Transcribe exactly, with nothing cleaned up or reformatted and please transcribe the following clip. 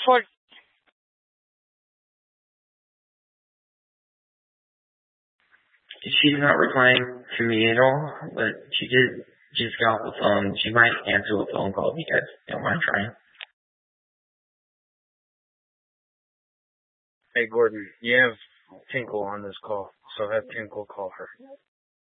fuck? She's not replying to me at all, but she did just get off the phone. She might answer the phone call if you guys don't mind trying. Hey, Gordon, you have Tinkle on this call, so have Tinkle call her.